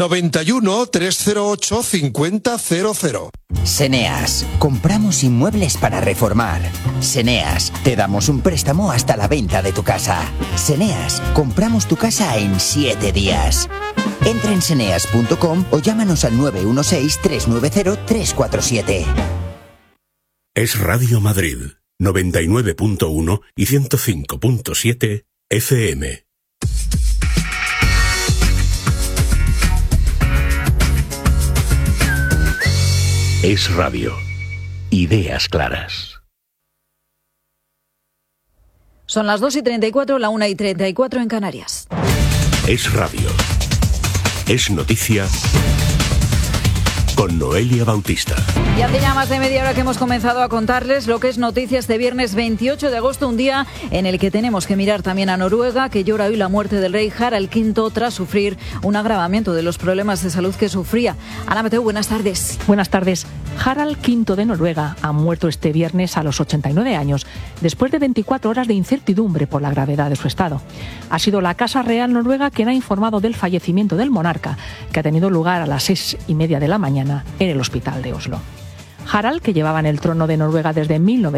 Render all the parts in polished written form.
91 308 5000. Seneas, compramos inmuebles para reformar. Seneas, te damos un préstamo hasta la venta de tu casa. Seneas, compramos tu casa en 7 días. Entra en seneas.com o llámanos al 916-390-347. Es Radio Madrid, 99.1 y 105.7 FM. Es radio. Ideas claras. Son las 2:34, la 1:34 en Canarias. Es radio. Es noticia. Con Noelia Bautista. Y hace ya más de media hora que hemos comenzado a contarles lo que es noticia este viernes 28 de agosto, un día en el que tenemos que mirar también a Noruega, que llora hoy la muerte del rey Harald V tras sufrir un agravamiento de los problemas de salud que sufría. Ana Mateu, buenas tardes. Buenas tardes. Harald V de Noruega ha muerto este viernes a los 89 años, después de 24 horas de incertidumbre por la gravedad de su estado. Ha sido la Casa Real Noruega quien ha informado del fallecimiento del monarca, que ha tenido lugar a las 6:30 de la mañana en el hospital de Oslo. Harald, que llevaba en el trono de Noruega desde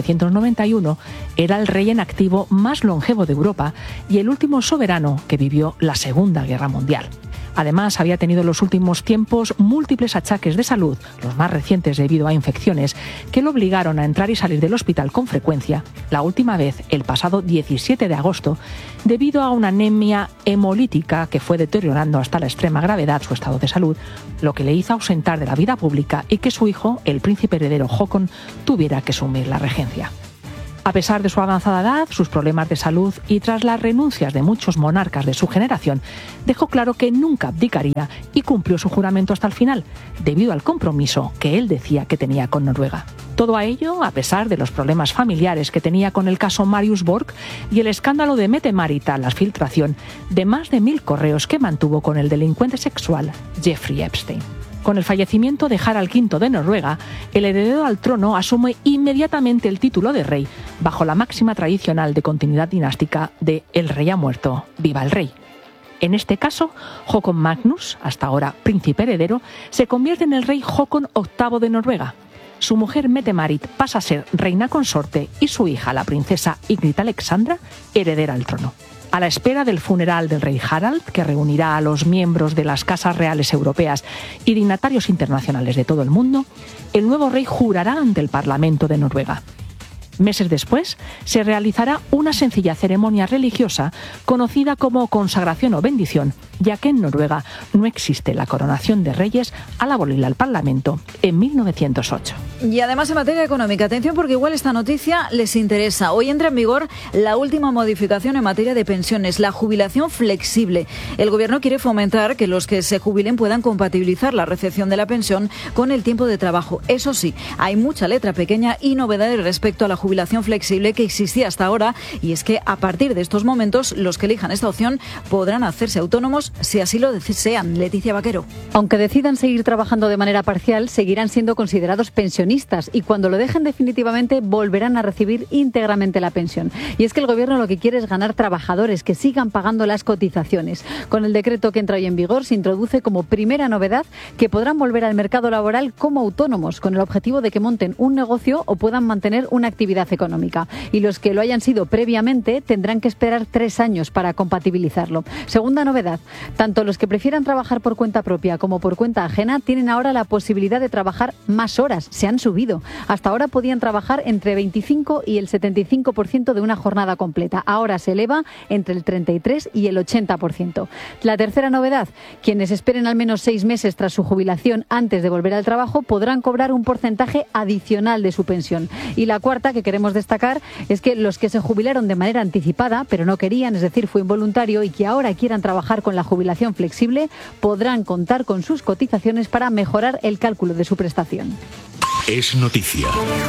1991, era el rey en activo más longevo de Europa y el último soberano que vivió la Segunda Guerra Mundial. Además, había tenido en los últimos tiempos múltiples achaques de salud, los más recientes debido a infecciones, que lo obligaron a entrar y salir del hospital con frecuencia, la última vez el pasado 17 de agosto, debido a una anemia hemolítica que fue deteriorando hasta la extrema gravedad su estado de salud, lo que le hizo ausentar de la vida pública y que su hijo, el príncipe heredero Håkon, tuviera que asumir la regencia. A pesar de su avanzada edad, sus problemas de salud y tras las renuncias de muchos monarcas de su generación, dejó claro que nunca abdicaría y cumplió su juramento hasta el final, debido al compromiso que él decía que tenía con Noruega. Todo a ello, a pesar de los problemas familiares que tenía con el caso Marius Borg y el escándalo de Mette-Marit, la filtración de más de 1000 correos que mantuvo con el delincuente sexual Jeffrey Epstein. Con el fallecimiento de Harald V de Noruega, el heredero al trono asume inmediatamente el título de rey, bajo la máxima tradicional de continuidad dinástica de el rey ha muerto, viva el rey. En este caso, Håkon Magnus, hasta ahora príncipe heredero, se convierte en el rey Håkon VIII de Noruega. Su mujer Mette-Marit pasa a ser reina consorte y su hija, la princesa Ingrid Alexandra, heredera al trono. A la espera del funeral del rey Harald, que reunirá a los miembros de las casas reales europeas y dignatarios internacionales de todo el mundo, el nuevo rey jurará ante el Parlamento de Noruega. Meses después, se realizará una sencilla ceremonia religiosa conocida como consagración o bendición, ya que en Noruega no existe la coronación de reyes al abolir al Parlamento en 1908. Y además en materia económica, atención porque igual esta noticia les interesa. Hoy entra en vigor la última modificación en materia de pensiones, la jubilación flexible. El Gobierno quiere fomentar que los que se jubilen puedan compatibilizar la recepción de la pensión con el tiempo de trabajo. Eso sí, hay mucha letra pequeña y novedades respecto a la jubilación flexible que existía hasta ahora, y es que a partir de estos momentos los que elijan esta opción podrán hacerse autónomos si así lo desean. Leticia Vaquero. Aunque decidan seguir trabajando de manera parcial, seguirán siendo considerados pensionistas y cuando lo dejen definitivamente volverán a recibir íntegramente la pensión. Y es que el Gobierno lo que quiere es ganar trabajadores que sigan pagando las cotizaciones. Con el decreto que entra hoy en vigor se introduce como primera novedad que podrán volver al mercado laboral como autónomos, con el objetivo de que monten un negocio o puedan mantener una actividad económica. Y los que lo hayan sido previamente tendrán que esperar 3 años para compatibilizarlo. Segunda novedad, tanto los que prefieran trabajar por cuenta propia como por cuenta ajena tienen ahora la posibilidad de trabajar más horas. Se han subido. Hasta ahora podían trabajar entre 25 y el 75% de una jornada completa. Ahora se eleva entre el 33 y el 80%. La tercera novedad, quienes esperen al menos 6 meses tras su jubilación antes de volver al trabajo podrán cobrar un porcentaje adicional de su pensión. Y la cuarta que queremos destacar es que los que se jubilaron de manera anticipada, pero no querían, es decir, fue involuntario, y que ahora quieran trabajar con la jubilación flexible, podrán contar con sus cotizaciones para mejorar el cálculo de su prestación. Es noticia.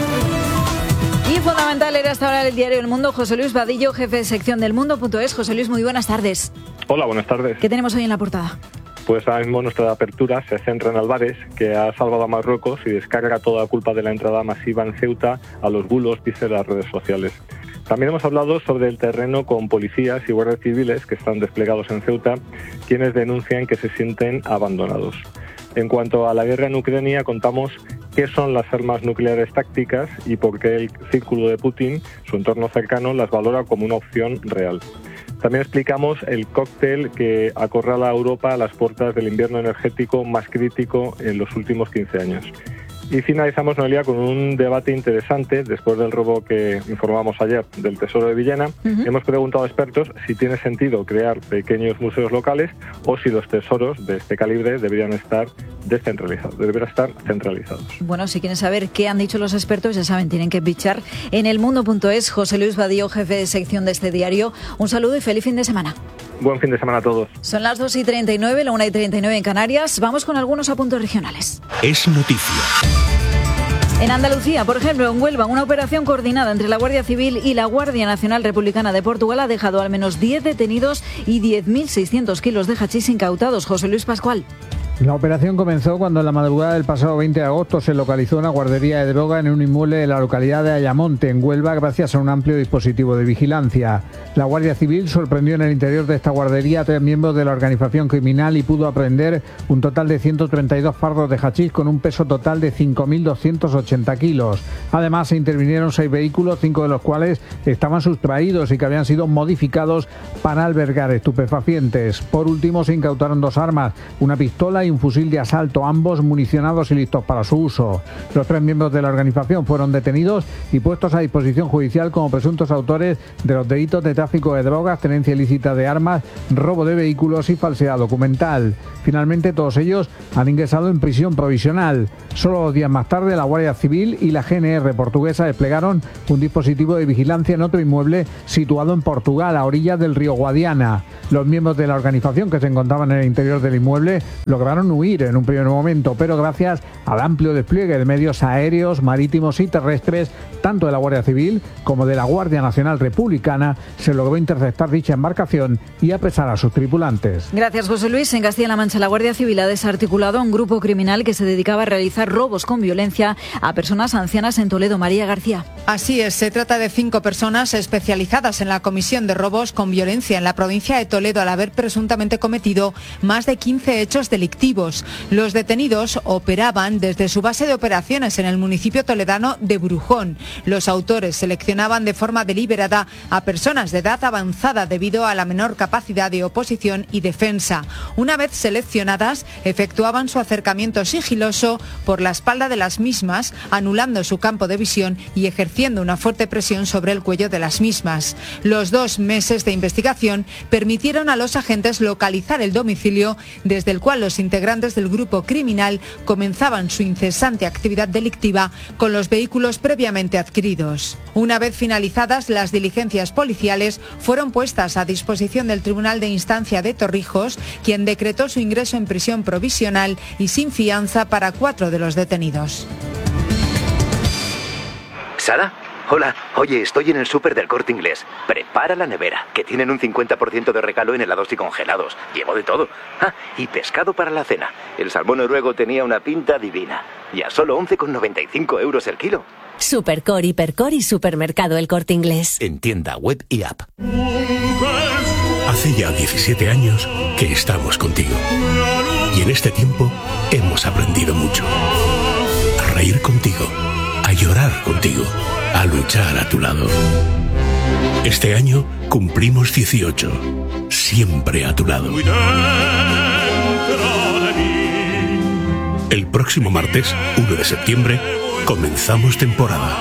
Y fundamental era hasta ahora el diario El Mundo. José Luis Vadillo, jefe de sección del Mundo.es. José Luis, muy buenas tardes. Hola, buenas tardes. ¿Qué tenemos hoy en la portada? Pues ahora mismo nuestra apertura se centra en Álvarez, que ha salvado a Marruecos y descarga toda la culpa de la entrada masiva en Ceuta a los bulos, dice las redes sociales. También hemos hablado sobre el terreno con policías y guardias civiles que están desplegados en Ceuta, quienes denuncian que se sienten abandonados. En cuanto a la guerra en Ucrania, contamos qué son las armas nucleares tácticas y por qué el círculo de Putin, su entorno cercano, las valora como una opción real. También explicamos el cóctel que acorrala a Europa a las puertas del invierno energético más crítico en los últimos 15 años. Y finalizamos, Noelia, con un debate interesante. Después del robo que informamos ayer del Tesoro de Villena, hemos preguntado a expertos si tiene sentido crear pequeños museos locales o si los tesoros de este calibre deberían estar centralizados. Bueno, si quieren saber qué han dicho los expertos, ya saben, tienen que bichar en elmundo.es. José Luis Vadillo, jefe de sección de este diario. Un saludo y feliz fin de semana. Buen fin de semana a todos. Son las 2:39, la 1:39 en Canarias. Vamos con algunos apuntes regionales. Es noticia. En Andalucía, por ejemplo, en Huelva, una operación coordinada entre la Guardia Civil y la Guardia Nacional Republicana de Portugal ha dejado al menos 10 detenidos y 10.600 kilos de hachís incautados. José Luis Pascual. La operación comenzó cuando en la madrugada del pasado 20 de agosto se localizó una guardería de droga en un inmueble de la localidad de Ayamonte, en Huelva, gracias a un amplio dispositivo de vigilancia. La Guardia Civil sorprendió en el interior de esta guardería a 3 miembros de la organización criminal y pudo apreender un total de 132 fardos de hachís con un peso total de 5.280 kilos. Además, se intervinieron 6 vehículos, 5 de los cuales estaban sustraídos y que habían sido modificados para albergar estupefacientes. Por último, se incautaron 2 armas, una pistola y un fusil de asalto, ambos municionados y listos para su uso. Los 3 miembros de la organización fueron detenidos y puestos a disposición judicial como presuntos autores de los delitos de tráfico de drogas, tenencia ilícita de armas, robo de vehículos y falsedad documental. Finalmente, todos ellos han ingresado en prisión provisional. Solo 2 días más tarde, la Guardia Civil y la GNR portuguesa desplegaron un dispositivo de vigilancia en otro inmueble situado en Portugal, a orillas del río Guadiana. Los miembros de la organización que se encontraban en el interior del inmueble lograron huir en un primer momento, pero gracias al amplio despliegue de medios aéreos, marítimos y terrestres, tanto de la Guardia Civil como de la Guardia Nacional Republicana, se logró interceptar dicha embarcación y apresar a sus tripulantes. Gracias, José Luis. En Castilla-La Mancha, la Guardia Civil ha desarticulado a un grupo criminal que se dedicaba a realizar robos con violencia a personas ancianas en Toledo. María García. Así es, se trata de 5 personas especializadas en la comisión de robos con violencia en la provincia de Toledo, al haber presuntamente cometido más de 15 hechos delictivos. Los detenidos operaban desde su base de operaciones en el municipio toledano de Brujón. Los autores seleccionaban de forma deliberada a personas de edad avanzada debido a la menor capacidad de oposición y defensa. Una vez seleccionadas, efectuaban su acercamiento sigiloso por la espalda de las mismas, anulando su campo de visión y ejerciendo una fuerte presión sobre el cuello de las mismas. Los 2 meses de investigación permitieron a los agentes localizar el domicilio desde el cual los integrantes del grupo criminal comenzaban su incesante actividad delictiva con los vehículos previamente adquiridos. Una vez finalizadas las diligencias policiales, fueron puestas a disposición del Tribunal de Instancia de Torrijos, quien decretó su ingreso en prisión provisional y sin fianza para 4 de los detenidos. ¿Sara? Hola, oye, estoy en el súper del Corte Inglés. Prepara la nevera, que tienen un 50% de regalo en helados y congelados. Llevo de todo. Ah, y pescado para la cena. El salmón noruego tenía una pinta divina. Y a solo 11,95 euros el kilo. Supercor, Hipercor y Supermercado El Corte Inglés. En tienda web y app. Hace ya 17 años que estamos contigo. Y en este tiempo hemos aprendido mucho. A reír contigo, a llorar contigo, a luchar a tu lado. Este año cumplimos 18, siempre a tu lado. El próximo martes, 1 de septiembre, comenzamos temporada.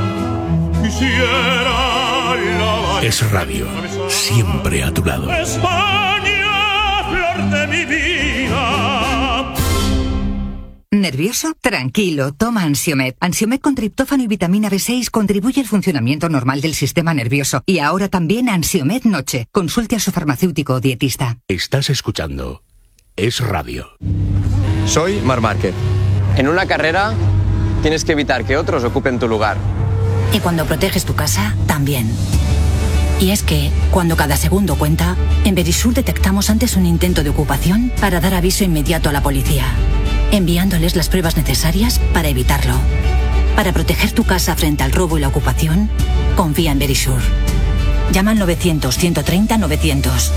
Es radio, siempre a tu lado. España, flor de mi vida. ¿Nervioso? Tranquilo, toma Ansiomed. Ansiomed con triptófano y vitamina B6 contribuye al funcionamiento normal del sistema nervioso. Y ahora también Ansiomed Noche. Consulte a su farmacéutico o dietista. Estás escuchando Es Radio. Soy Marc Márquez. En una carrera tienes que evitar que otros ocupen tu lugar. Y cuando proteges tu casa, también. Y es que, cuando cada segundo cuenta, en Verisur detectamos antes un intento de ocupación para dar aviso inmediato a la policía, enviándoles las pruebas necesarias para evitarlo. Para proteger tu casa frente al robo y la ocupación, confía en Verisure. Llama al 900-130-900.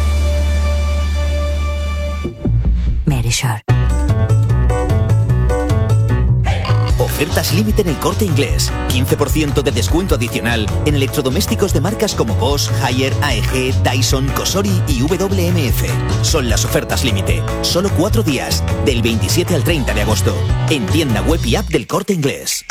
Verisure. Ofertas límite en El Corte Inglés. 15% de descuento adicional en electrodomésticos de marcas como Bosch, Haier, AEG, Dyson, Cosori y WMF. Son las ofertas límite. Solo 4 días, del 27 al 30 de agosto. En tienda web y app del Corte Inglés.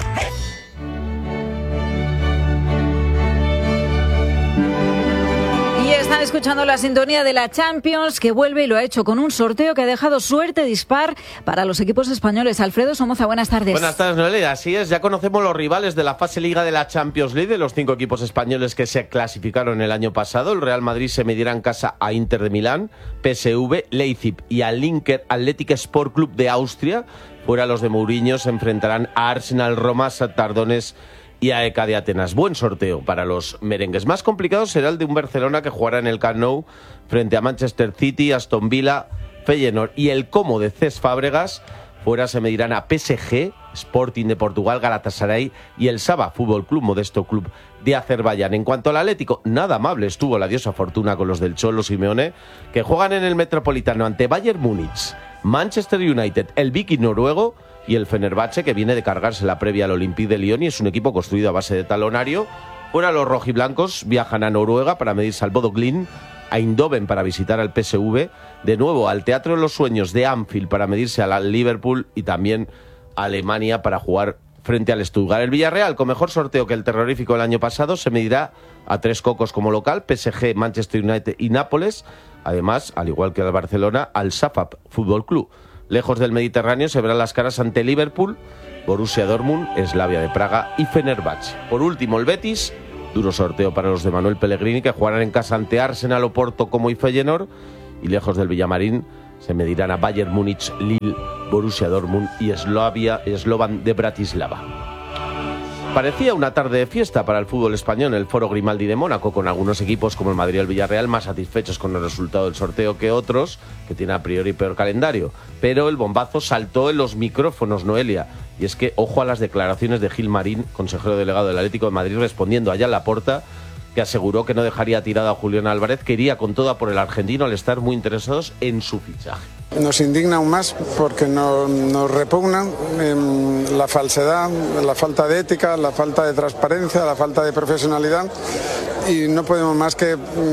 Están escuchando la sintonía de la Champions, que vuelve y lo ha hecho con un sorteo que ha dejado suerte dispar para los equipos españoles. Alfredo Somoza, buenas tardes. Buenas tardes, Noelia. Así es, ya conocemos los rivales de la fase Liga de la Champions League, de los 5 equipos españoles que se clasificaron el año pasado. El Real Madrid se medirá en casa a Inter de Milán, PSV, Leipzig y al Linker Athletic Sport Club de Austria. Fuera los de Mourinho se enfrentarán a Arsenal, Roma, Shakhtar Donetsk y a EK de Atenas. Buen sorteo para los merengues. Más complicado será el de un Barcelona que jugará en el Camp Nou frente a Manchester City, Aston Villa, Feyenoord y el Como de Cesc Fábregas. Fuera se medirán a PSG, Sporting de Portugal, Galatasaray y el Sabah Fútbol Club, modesto club de Azerbaiyán. En cuanto al Atlético, nada amable estuvo la diosa fortuna con los del Cholo Simeone, que juegan en el Metropolitano ante Bayern Múnich, Manchester United, el Viking noruego y el Fenerbahce, que viene de cargarse la previa al Olympique de Lyon y es un equipo construido a base de talonario. Fuera los rojiblancos viajan a Noruega para medirse al Bodø Glimt, a Eindhoven para visitar al PSV, de nuevo al Teatro de los Sueños de Anfield para medirse al Liverpool y también a Alemania para jugar frente al Stuttgart. El Villarreal, con mejor sorteo que el terrorífico del año pasado, se medirá a 3 cocos como local, PSG, Manchester United y Nápoles. Además, al igual que el Barcelona, al Safab Fútbol Club. Lejos del Mediterráneo se verán las caras ante Liverpool, Borussia Dortmund, Slavia de Praga y Fenerbahce. Por último, el Betis, duro sorteo para los de Manuel Pellegrini, que jugarán en casa ante Arsenal, Oporto, Como y Feyenoord. Y lejos del Villamarín se medirán a Bayern Múnich, Lille, Borussia Dortmund y Slovan de Bratislava. Parecía una tarde de fiesta para el fútbol español en el Foro Grimaldi de Mónaco, con algunos equipos como el Madrid y el Villarreal más satisfechos con el resultado del sorteo que otros, que tienen a priori peor calendario. Pero el bombazo saltó en los micrófonos, Noelia, y es que ojo a las declaraciones de Gil Marín, consejero delegado del Atlético de Madrid, respondiendo a Jan Laporta, que aseguró que no dejaría tirado a Julián Álvarez, que iría con toda por el argentino al estar muy interesados en su fichaje. Nos indigna aún más porque nos repugna la falsedad, la falta de ética, la falta de transparencia, la falta de profesionalidad y no podemos más que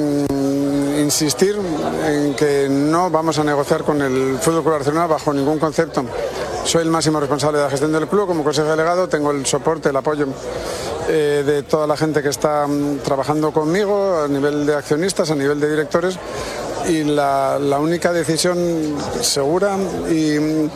insistir en que no vamos a negociar con el FC Barcelona bajo ningún concepto. Soy el máximo responsable de la gestión del club, como consejero delegado tengo el soporte, el apoyo de toda la gente que está trabajando conmigo a nivel de accionistas, a nivel de directores. Y la única decisión segura y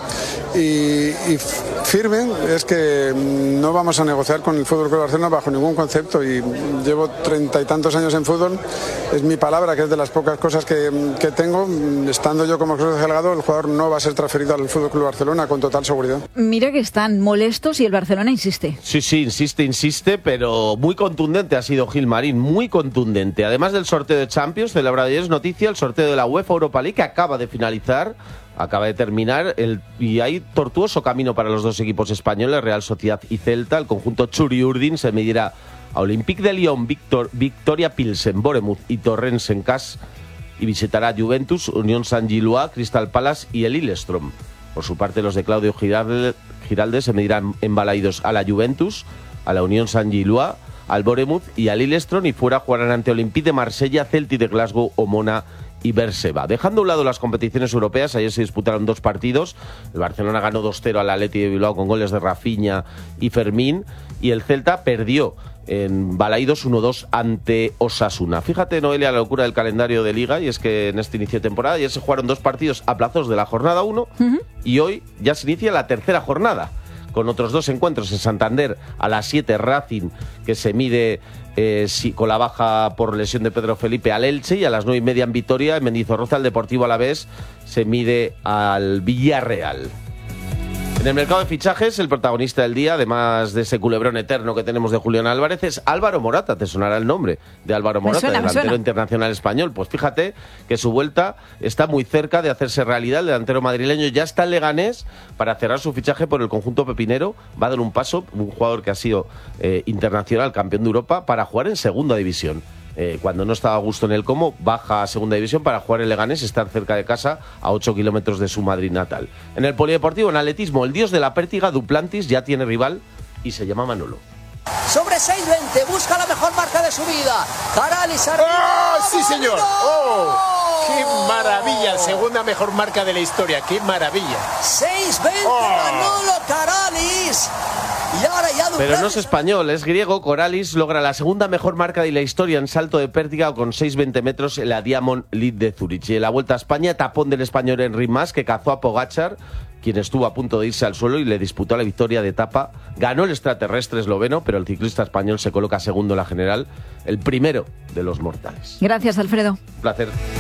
firme es que no vamos a negociar con el FC Barcelona bajo ningún concepto y llevo 30 y tantos años en fútbol, es mi palabra, que es de las pocas cosas que tengo. Estando yo como consejero delegado, el jugador no va a ser transferido al FC Barcelona con total seguridad. Mira que están molestos y el Barcelona insiste. Sí, insiste, pero muy contundente ha sido Gil Marín, muy contundente. Además del sorteo de Champions, celebrado ayer, es noticia el sorteo de la UEFA Europa League, que acaba de finalizar, acaba de terminar, y hay tortuoso camino para los dos equipos españoles, Real Sociedad y Celta. El conjunto Churi-Urdin se medirá a Olympique de Lyon, Victoria Pilsen, Bournemouth y Torrens en Cas, y visitará Juventus, Unión Saint-Gilloise, Crystal Palace y el Lillestrøm. Por su parte, los de Claudio Giralde se medirán en Balaidos a la Juventus, a la Unión Saint-Gilloise, al Bournemouth y al Lillestrøm, y fuera jugarán ante Olympique de Marsella, Celtic de Glasgow, Omona y Berseba. Dejando a un lado las competiciones europeas, ayer se disputaron 2 partidos. El Barcelona ganó 2-0 al Athletic de Bilbao con goles de Rafinha y Fermín, y el Celta perdió en Balaidos 1-2 ante Osasuna. Fíjate, Noelia, la locura del calendario de Liga, y es que en este inicio de temporada ayer se jugaron 2 partidos aplazados de la jornada 1 y hoy ya se inicia la tercera jornada, con otros 2 encuentros en Santander. A las 7, Racing, que se mide con la baja por lesión de Pedro Felipe al Elche, y a las 9:30 en Vitoria, en Mendizorroza, el Deportivo Alavés se mide al Villarreal. En el mercado de fichajes, el protagonista del día, además de ese culebrón eterno que tenemos de Julián Álvarez, es Álvaro Morata. Te sonará el nombre de Álvaro Morata, delantero internacional español. Pues fíjate que su vuelta está muy cerca de hacerse realidad. El delantero madrileño ya está en Leganés para cerrar su fichaje por el conjunto pepinero. Va a dar un paso, un jugador que ha sido internacional, campeón de Europa, para jugar en segunda división. Cuando no estaba a gusto en el Como, baja a segunda división para jugar en Leganés, estar cerca de casa, a 8 kilómetros de su Madrid natal. En el polideportivo, en atletismo, el dios de la pértiga, Duplantis, ya tiene rival y se llama Manolo. Sobre 6:20, busca la mejor marca de su vida. Caralis arriba. ¡Oh, sí, señor! ¡Oh! ¡Qué maravilla! Segunda mejor marca de la historia. ¡Qué maravilla! 6:20, Manolo Caralis. Y ahora ya Pero no es español, es griego. Coralis logra la segunda mejor marca de la historia en salto de pértiga con 6:20 metros en la Diamond League de Zurich. Y en la Vuelta a España, tapón del español Enric Mas, que cazó a Pogačar, quien estuvo a punto de irse al suelo y le disputó la victoria de etapa. Ganó el extraterrestre esloveno, pero el ciclista español se coloca segundo en la general, el primero de los mortales. Gracias, Alfredo. Un placer.